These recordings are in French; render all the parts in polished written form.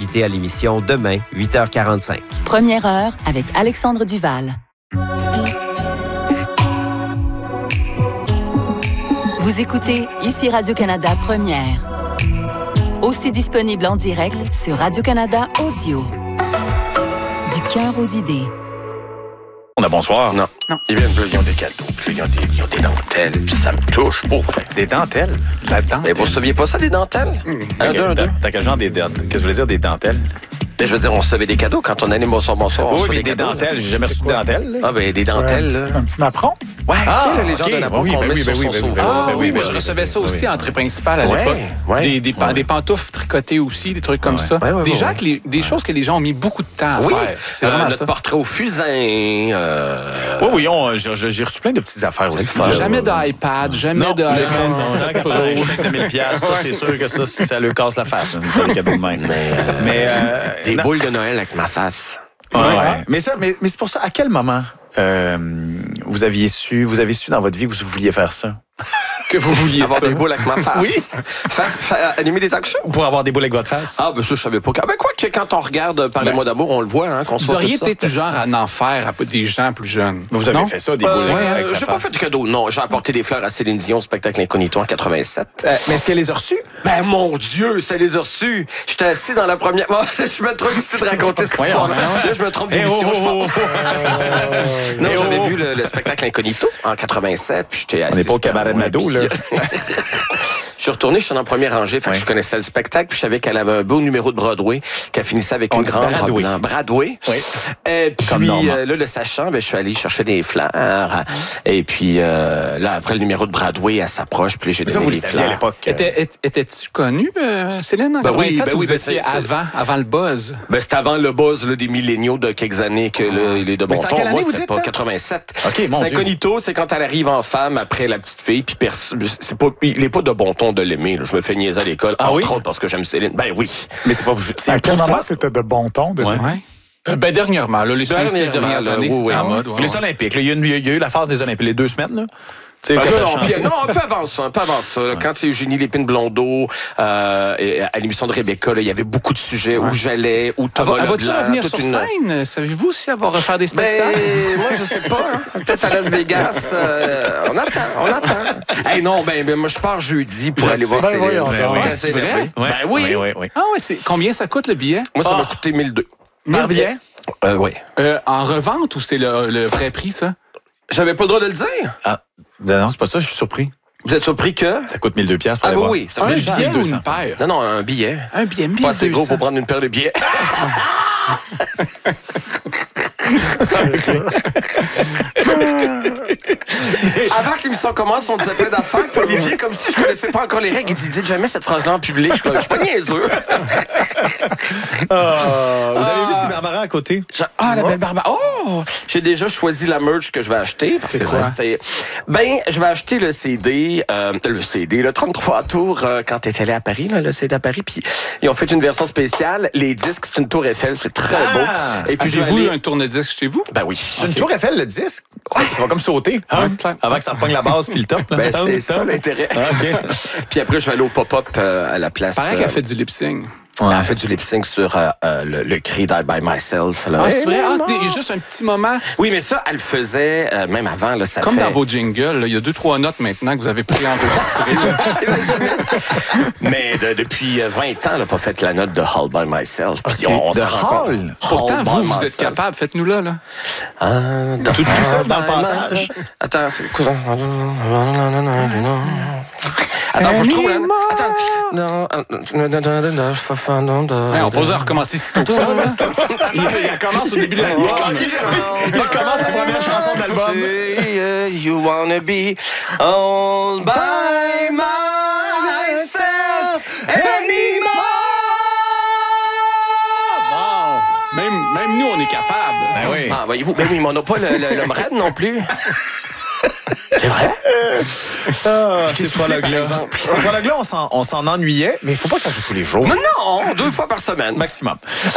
invité à l'émission demain, 8h45. Première heure avec Alexandre Duval. Vous écoutez ici Radio-Canada Première. Aussi disponible en direct sur Radio-Canada Audio. Du cœur aux idées. On a bonsoir. Non. Ils ont des cadeaux, puis ils ont des dentelles, puis ça me touche, pour vrai. Des dentelles? La dentelle? Mais vous ne saviez pas ça, des dentelles? Un, deux. T'as quel genre des dentelles? Qu'est-ce que tu veux dire des dentelles? Je veux dire, on recevait des cadeaux quand on allait bonsoir. On Oui, recevait mais des cadeaux, dentelles. J'ai jamais reçu de dentelles. Ah, ben des dentelles, là. Un petit napperon? Ouais, tu sais, là, les gens ok. de napperon Oui, qu'on ben met oui, sur ben son oui, ben sofa. oui. Ben oui, Moi, ben je oui. recevais ça aussi Oui. entrée principale à Ouais, l'époque. ouais. Des pantoufles tricotées aussi, des trucs comme ça. Ouais, ouais, ouais. Des choses que les gens ont mis beaucoup de temps à Oui, faire. C'est vraiment notre ça. portrait au fusain. Oui, j'ai reçu plein de petites affaires aussi. Jamais d'iPad, jamais Non, de j'ai iPhone. fait ça. Un chèque de 1000 piastres, ça, c'est sûr que ça lui casse la face. Là, faire des cadeaux de même. Mais Des non. boules de Noël avec ma face. Ouais. Mais c'est pour ça, à quel moment vous avez su dans votre vie que vous vouliez faire ça? Que vous vouliez Avoir ça. des boules avec ma face. Oui. Animer des talk shows. Pour avoir des boules avec votre face? Ah, ben ça, je savais pas. Ben, quoi que quand on regarde Parlez-moi d'amour, on le voit, hein, qu'on se Vous voit auriez tout ça. peut-être du genre à en faire à des gens plus jeunes. Vous avez Non? fait ça, des boules avec la J'ai pas face? fait de cadeau. Non, j'ai apporté des fleurs à Céline Dion au spectacle Incognito en 87. Mais est-ce qu'elle les a reçues? Ben, mon Dieu, ça les a reçus. J'étais assis dans la première... Bon, je suis même trop excité de raconter cette Voyons, histoire-là. voyons. Là, je me trompe d'émission, je pense. Non, Eh, j'avais oh. vu le spectacle Incognito en 87, puis j'étais assis... On n'est pas au super cabaret de loin, Mado, puis- là. Je suis retourné, j'étais dans la première rangée, fait que je connaissais le spectacle, puis je savais qu'elle avait un beau numéro de Broadway, qu'elle finissait avec On une dit grande robe Bradway. blanche. Bradway. Oui. Puis Comme Normand. là, le sachant, je suis allé chercher des fleurs. Et puis là, après le numéro de Broadway, elle s'approche, puis j'ai Ça, donné vous le les saviez fleurs. à l'époque. Étais-tu connue, Céline, en Ben oui, 87, ben ou oui, vous ben étiez c'est- avant le buzz? Ben, c'était avant le buzz là, des milléniaux de quelques années que là, il est de bon c'était en ton. quelle année, Moi, vous c'était dites, pas là? 87. OK, mon c'est Dieu. Incognito, c'est quand elle arrive en femme après la petite fille, puis c'est pas, il est pas de bon ton de l'aimer. Là. Je me fais niaiser à l'école, Ah entre oui? autres parce que j'aime Céline. Ben oui. Mais c'est pas vous. À quel moment c'était de bon ton? De... Ouais. Ben, dernièrement, là, les 5-6 Dernièrement, dernières là, années, oui, c'était oui. en mode. ouais, Les ouais. Olympiques, là, il y a eu la phase des Olympiques, les 2 semaines, là. Tu sais, Ben, quand elle non, chantait. puis, non, un peu avant ça. Là. Quand c'est Eugénie Lépine-Blondeau, et à l'émission de Rebecca, là, il y avait beaucoup de sujets où j'allais, où Elle Thomas va-tu Leblanc, revenir toute sur une- scène? Savez-vous si elle va refaire des Ben, spectacles? moi, je sais pas. Hein. Peut-être à Las Vegas. On attend. Hey, non, ben, moi, je pars jeudi pour Je aller sais. voir Ben, Céline. voyons Ouais, donc. ouais, C'est c'est vrai? énervé. Ouais. Ben oui. Oui. Ah ouais, combien ça coûte le billet? Moi, ça m'a coûté 1002. Par billet? Oui. En revente ou c'est le vrai prix, ça? J'avais pas le droit de le dire. Ah, non, c'est pas ça, je suis surpris. Vous êtes surpris que... Ça coûte 1200 piastres pour Ah aller oui, voir. oui. Ça Un coûte billet ou 1200. une paire? Non, non, un billet. Un billet, 1200. Pas assez gros pour prendre une paire de billets. Avant que l'émission commence, on disait plein d'affaires. Puis Olivier, comme si je connaissais pas encore les règles, il dit dites jamais cette phrase-là en public. Je suis pas niaiseux. Vous avez vu, c'est Barbara à côté? Ah, la belle Barbara. Oh! J'ai déjà choisi la merch que je vais acheter. Parce que ça, c'était... Ben, je vais acheter le CD, le 33 tours, quand t'es allé à Paris, là, le CD à Paris. Puis ils ont fait une version spéciale. Les disques, c'est une tour Eiffel. C'est très beau. Et puis, je vais Avez-vous aller... un tourne-disque chez vous? Ben oui. C'est une tour Eiffel, le disque? Ça va comme sauter, hein? Ouais. Avant que ça repogne la base puis le top. Là. Ben, c'est ça l'intérêt. Ah, OK. Puis après, je vais aller au pop-up à la place. Paraît qu'elle fait du lip-sync. Ouais. Elle fait du lip-sync sur le cri Die By Myself. Là. Ah, c'est vrai? non. Il y a juste un petit moment, Oui, mais ça, elle le faisait même avant. Là, ça comme fait... dans vos jingles, là, il y a 2-3 notes maintenant que vous avez pris enregistrées. Mais depuis 20 ans, elle n'a pas fait la note de Hall By Myself. Puis on De s'en rend compte. Hall? Pourtant, All by vous êtes myself. capable. Faites-nous-là, là. Tout seul dans le passage. Attends, c'est quoi? Attends, faut que je trouve là. Attends. Hey, on pose à recommencer si tôt que ça. Là. Il commence au début de l'album. Il commence la première chanson de l'album. You wanna be all by myself Même nous, on est capable. Ben oui. Ah, voyez-vous, ben oui, mais on n'a pas le MRED non plus. C'est vrai? C'est pas le par glas. exemple. C'est pas le glas, on s'en ennuyait, mais il faut pas que ça soit tous les jours. Non, non, 2 fois par semaine. Maximum.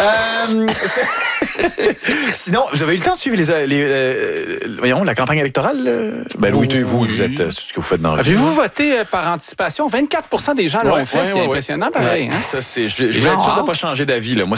Sinon, vous avez eu le temps de suivre voyons, la campagne électorale? Ben oui, vous êtes c'est ce que vous faites dans la vie. Avez-vous voté par anticipation? 24 des gens l'ont fait. C'est impressionnant, pareil. Hein? Ça, je vais gens être sûr de ont ne pas changer d'avis. Là. Moi,